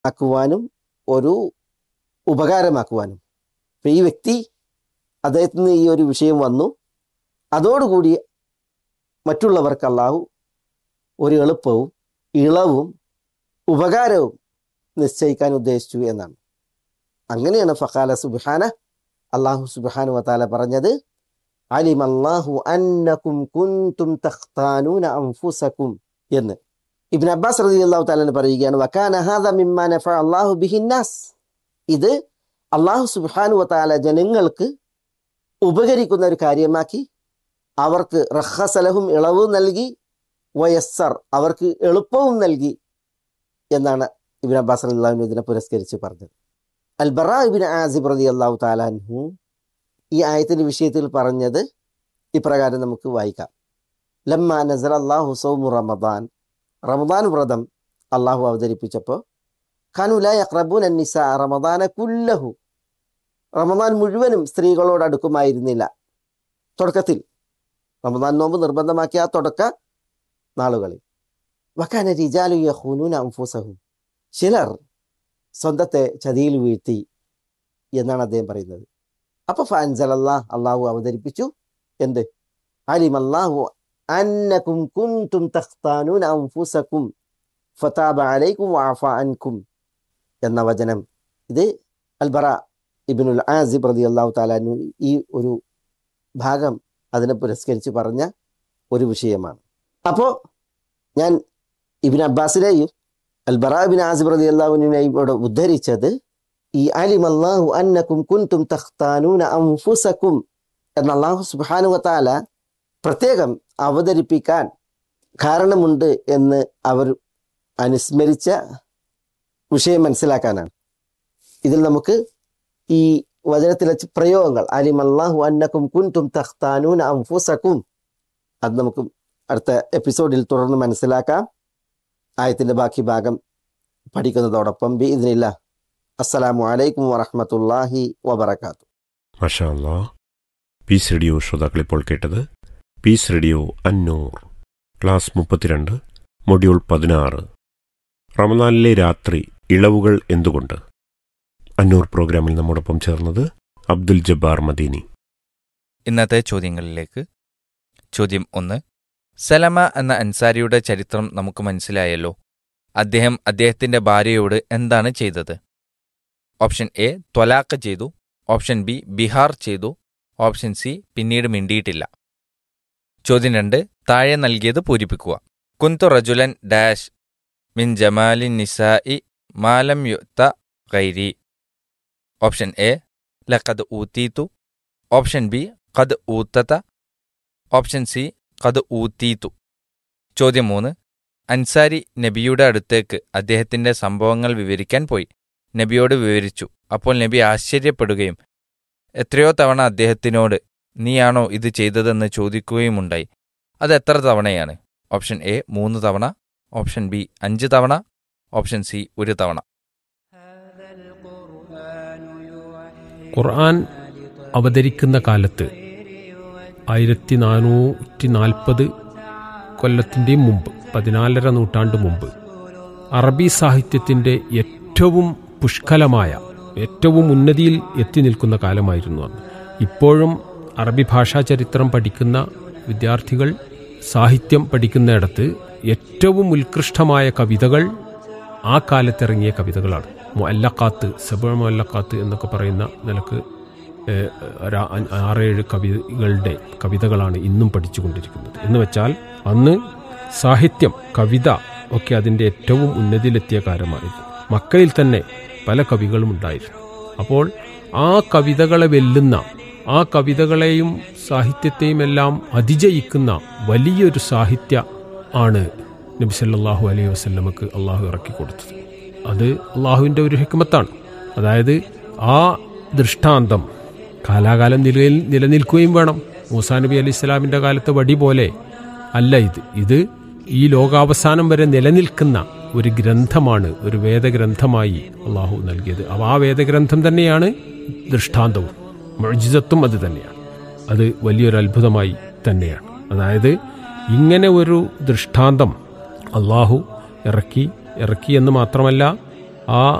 ആക്കുവാനും ഒരു ഉപകാരമാക്കുവാനും. ഇപ്പം ഈ വ്യക്തി അദ്ദേഹത്തിന് ഈ ഒരു വിഷയം വന്നു, അതോടുകൂടി മറ്റുള്ളവർക്ക് അള്ളാഹു ഒരു എളുപ്പവും ഇളവും ഉപകാരവും നിശ്ചയിക്കാൻ ഉദ്ദേശിച്ചു എന്നാണ്. അങ്ങനെയാണ് ഫഖാല സുബ്ഹാന, അള്ളാഹു സുബ്ഹാനഹു വതആല പറഞ്ഞത്, അലിമല്ലാഹു അന്നകും കുൻതും തഖ്താനൂന അൻഫുസകും എന്ന്. ഇബ്നു അബ്ബാസ് റളിയല്ലാഹു തആല പറയുകയാണ്, വകാന ഹാദാ മിമ്മാ നഫഅ അല്ലാഹു ബിഹിന്നാസ്. ഇത് അള്ളാഹു സുബ്ഹാനഹു വതആല ജനങ്ങൾക്ക് ഉപകരിക്കുന്ന ഒരു കാര്യമാക്കി, അവർക്ക് റഖ്ഖസ ലഹും ഇളവും നൽകി, വയസ്സർ അവർക്ക് എളുപ്പവും നൽകി എന്നാണ് ഇബ്നു അബ്ബാസ് റളിയല്ലാഹു അൻഹു ഇതിനെ പുരസ്കരിച്ച് പറഞ്ഞത്. അൽ ബറാ ഇബ്നു ആസിബ് റളിയല്ലാഹു തആല അൻഹു ഈ ആയത്തിന്റെ വിഷയത്തിൽ പറഞ്ഞത് ഇപ്രകാരം നമുക്ക് വായിക്കാം. ലമ്മാ നസല അല്ലാഹു സൗമു റമദാൻ, റമദാൻ വ്രതം അള്ളാഹു അവതരിപ്പിച്ചപ്പോൾ, കാനൂ ലാ യഖ്റബൂന അന്നിസാ റമദാന കുല്ലഹു, റമദാൻ മുഴുവനും സ്ത്രീകളോട് അടുക്കുമായിരുന്നില്ല. തുടക്കത്തിൽ റമദാൻ നോമ്പ് നിർബന്ധമാക്കിയ ആ തുടക്ക നാളുകളിൽ. വകാന റിജാലു യഖൂനൂന അൻഫുസഹും, ചിലർ സ്വന്തത്തെ ചതിയിൽ വീഴ്ത്തി എന്നാണ് അദ്ദേഹം പറയുന്നത്. അപ്പോൾ ഫഅൻസലല്ലാഹ്, അള്ളാഹു അവതരിപ്പിച്ചു എന്ത്? അലിമല്ലാഹു അന്നകും കുൻതും തഖ്താനൂന അൻഫുസകും ഫതാബ അലൈക്കും വഅഫ അൻകും എന്ന വചനം. ഇത് അൽ ബറാ ഇബ്നുൽ ആസിബ് റളിയല്ലാഹു തആല അൻഹു ഈ ഒരു ഭാഗം അതിനെ പുരസ്കരിച്ച് പറഞ്ഞ ഒരു വിഷയമാണ്. അപ്പോൾ ഞാൻ ഇബ്നു അബ്ബാസിനെയും അൽ ബറാ ഇബ്നു ആസിബ് റളിയല്ലാഹു അൻഹുവിനെയും ഇവിടെ ഉദ്ധരിച്ചത് ഈ അലിമല്ലാഹു അന്നകും കുൻതും തഖ്താനൂന അൻഫുസകും എന്ന അല്ലാഹു സുബ്ഹാനഹു വതആല പ്രത്യേകം അവതരിപ്പിക്കാൻ കാരണമുണ്ട് എന്ന് അവർ അനുസ്മരിച്ച വിഷയം മനസ്സിലാക്കാനാണ്. ഇതിൽ നമുക്ക് ഈ വചനത്തിലെ പ്രയോഗങ്ങൾ, അലിമല്ലാഹു അന്നകും കുൻതും തഖ്താനൂന അൻഫുസകും, അത് നമുക്ക് അടുത്ത എപ്പിസോഡിൽ തുടർന്ന് മനസ്സിലാക്കാം. ആയത്തിൻ്റെ ബാക്കി ഭാഗം പഠിക്കുന്നതോടൊപ്പം ബിഇദ്നില്ലാഹ്. അസ്സലാമു അലൈക്കും വറഹ്മത്തുള്ളാഹി വബറകാതുഹു. മാഷാ അല്ലാഹ്. പീസ് റേഡിയോ ശ്രോതാക്കൾ ഇപ്പോൾ കേട്ടത് പീസ് റേഡിയോ അന്നൂർ ക്ലാസ് 32 മൊഡ്യൂൾ 16 റമദാനിലെ രാത്രി ഇളവുകൾ എന്തുകൊണ്ട്? അന്നൂർ പ്രോഗ്രാമിൽ നമ്മോടൊപ്പം ചേർന്നത് അബ്ദുൽ ജബ്ബാർ മദീനി. ഇന്നത്തെ ചോദ്യങ്ങളിലേക്ക്. ചോദ്യം 1. സലമ എന്ന അൻസാരിയുടെ ചരിത്രം നമുക്ക് മനസ്സിലായല്ലോ. അദ്ദേഹം അദ്ദേഹത്തിന്റെ ഭാര്യയോട് എന്താണ് ചെയ്തത്? ഓപ്ഷൻ എ ത്വലാഖ് ചെയ്തു, ഓപ്ഷൻ ബി ബിഹാർ ചെയ്തു, ഓപ്ഷൻ സി പിന്നീട് മിണ്ടിയിട്ടില്ല. ചോദ്യം 2. താഴെ നൽകിയത് പൂരിപ്പിക്കുക. കുന്തു റജുലൻ ഡാഷ് മിൻ ജമാലിൻ നിസാഇ മാലം യുഅ്ത ഗൈരി. ഓപ്ഷൻ എ ലഖദ് ഊതീതു, ഓപ്ഷൻ ബി ഖദ് ഊതത, ഓപ്ഷൻ സി ഖദ് ഊതീതു. ചോദ്യം 3. അൻസാരി നബിയുടെ അടുത്തേക്ക് അദ്ദേഹത്തിന്റെ സംഭവങ്ങൾ വിവരിക്കാൻ പോയി. നബിയോട് വിവരിച്ചു. അപ്പോൾ നബി ആശ്ചര്യപ്പെടുകയും എത്രയോ തവണ അദ്ദേഹത്തിനോട് നീയാണോ ഇത് ചെയ്തതെന്ന് ചോദിക്കുകയുമുണ്ടായി. അത് എത്ര തവണയാണ്? ഓപ്ഷൻ എ 3 തവണ, ഓപ്ഷൻ ബി 5 തവണ, ഓപ്ഷൻ സി 1 തവണ. ഖുർആൻ അവതരിക്കുന്ന കാലത്ത് 1440 കൊല്ലത്തിൻ്റെയും മുമ്പ്, 14 നൂറ്റാണ്ട് മുമ്പ്, അറബി സാഹിത്യത്തിൻ്റെ ഏറ്റവും പുഷ്കലമായ, ഏറ്റവും ഉന്നതിയിൽ എത്തി നിൽക്കുന്ന കാലമായിരുന്നു അന്ന്. ഇപ്പോഴും അറബി ഭാഷാ ചരിത്രം പഠിക്കുന്ന വിദ്യാർത്ഥികൾ സാഹിത്യം പഠിക്കുന്നിടത്ത് ഏറ്റവും ഉത്കൃഷ്ടമായ കവിതകൾ ആ കാലത്തിറങ്ങിയ കവിതകളാണ്. മുഅല്ലഖാത്ത്, സബഅ മുഅല്ലഖാത്ത് എന്നൊക്കെ പറയുന്ന നിലക്ക് 6-7 കവിതകളാണ് ഇന്നും പഠിച്ചുകൊണ്ടിരിക്കുന്നത്. എന്ന് വെച്ചാൽ അന്ന് സാഹിത്യം, കവിത ഒക്കെ അതിൻ്റെ ഏറ്റവും ഉന്നതിയിലെത്തിയ കാലമായിരുന്നു. മക്കയിൽ തന്നെ പല കവികളും ഉണ്ടായിരുന്നു. അപ്പോൾ ആ കവിതകളെ വെല്ലുന്ന, ആ കവിതകളെയും സാഹിത്യത്തെയും എല്ലാം അതിജയിക്കുന്ന വലിയൊരു സാഹിത്യ ആണ് നബി സല്ലല്ലാഹു അലൈഹി വസല്ലമക്ക് അള്ളാഹു ഇറക്കി കൊടുത്തത്. അത് അള്ളാഹുവിൻ്റെ ഒരു ഹിക്മത്താണ്. അതായത് ആ ദൃഷ്ടാന്തം കാലാകാലം നിലനിൽക്കുകയും വേണം. മൂസാ നബി അലൈഹി സ്വലാമിൻ്റെ കാലത്തെ വടി പോലെ അല്ല ഇത് ഈ ലോകാവസാനം വരെ നിലനിൽക്കുന്ന ഒരു ഗ്രന്ഥമാണ്, ഒരു വേദഗ്രന്ഥമായി അള്ളാഹു നൽകിയത്. അപ്പോൾ ആ വേദഗ്രന്ഥം തന്നെയാണ് ദൃഷ്ടാന്തവും മുഅ്ജിസത്തും അത് തന്നെയാണ്. അത് വലിയൊരു അത്ഭുതമായി തന്നെയാണ്. അതായത് ഇങ്ങനെ ഒരു ദൃഷ്ടാന്തം അള്ളാഹു ഇറക്കി എന്ന് മാത്രമല്ല, ആ